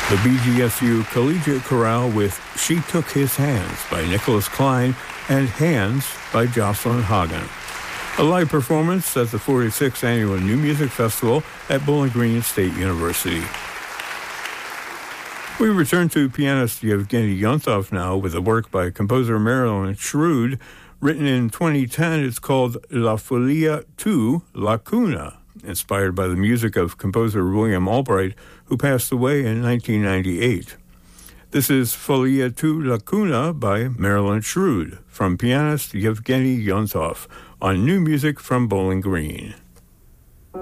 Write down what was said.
The BGSU Collegiate Chorale with She Took His Hands by Nicholas Klein and Hands by Jocelyn Hagen. A live performance at the 46th Annual New Music Festival at Bowling Green State University. We return to pianist Yevgeny Yontov now with a work by composer Marilyn Shrewd. Written in 2010, it's called La Folia tu Lacuna, inspired by the music of composer William Albright, who passed away in 1998. This is Folia tu Lacuna by Marilyn Shrewd from pianist Yevgeny Yontov on New Music from Bowling Green.